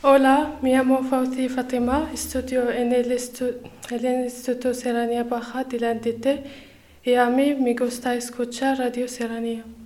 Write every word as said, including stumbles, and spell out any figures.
Hola, me llamo Fauzi Fatima, estudio en el, estu- el Instituto Serranía Baja de la N D T y a mí me gusta escuchar Radio Serranía.